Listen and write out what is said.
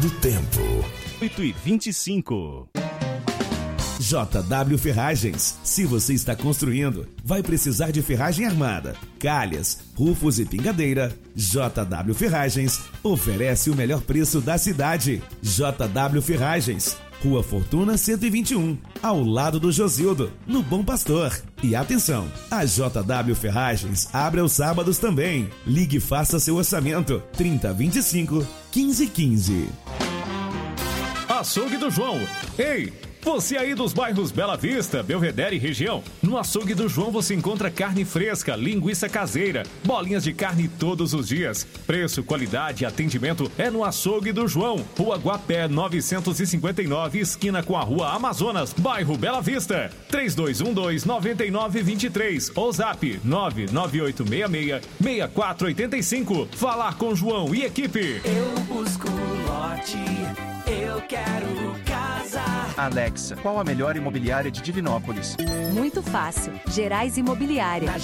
do tempo. 8h25. JW Ferragens. Se você está construindo, vai precisar de ferragem armada, calhas, rufos e pingadeira. JW Ferragens oferece o melhor preço da cidade. JW Ferragens, Rua Fortuna 121, ao lado do Josildo, no Bom Pastor. E atenção, a JW Ferragens abre aos sábados também. Ligue e faça seu orçamento. 3025 1515. Açougue do João. Ei, você aí dos bairros Bela Vista, Belvedere e região, no Açougue do João você encontra carne fresca, linguiça caseira, bolinhas de carne todos os dias. Preço, qualidade e atendimento é no Açougue do João, Rua Guapé 959, esquina com a Rua Amazonas, bairro Bela Vista. 3212-9923 ou zap 99866-6485. Falar com João e equipe. Eu busco lote, eu quero casa. Alexa, qual a melhor imobiliária de Divinópolis? Muito fácil. Gerais Imobiliária.